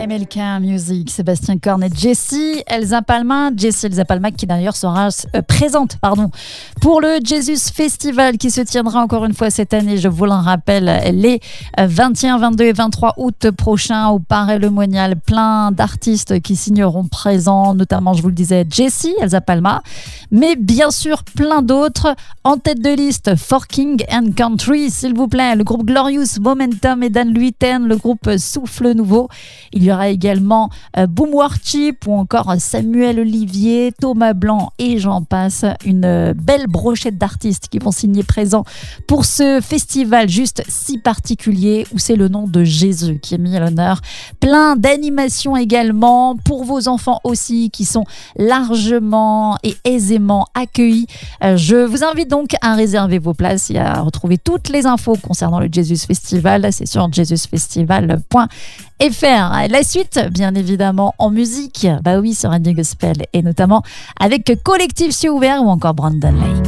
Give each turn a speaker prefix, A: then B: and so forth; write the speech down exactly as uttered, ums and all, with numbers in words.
A: M L K Music, Sébastien Korn et Jessie Elsa Palma. Jessie Elsa Palma qui d'ailleurs sera euh, présente pardon, pour le Jesus Festival qui se tiendra encore une fois cette année, je vous le rappelle, les vingt et un, vingt-deux et vingt-trois août prochains au Paray-le-Monial. Plein d'artistes qui signeront présents, notamment, je vous le disais, Jessie Elsa Palma, mais bien sûr plein d'autres. En tête de liste, For King and Country, s'il vous plaît, le groupe Glorious Momentum et Dan Luiten, le groupe Souffle Nouveau. Il y aura également euh, Boom Worship ou encore Samuel Olivier, Thomas Blanc et j'en passe. Une euh, belle brochette d'artistes qui vont signer présents pour ce festival juste si particulier où c'est le nom de Jésus qui est mis à l'honneur. Plein d'animations également pour vos enfants aussi qui sont largement et aisément accueillis. Euh, je vous invite donc à réserver vos places et à retrouver toutes les infos concernant le Jesus Festival. C'est sur jesus festival point f r. La suite, bien évidemment, en musique, bah oui, sur Radio Gospel et notamment avec Collectif Cieux Ouvert ou encore Brandon Lake.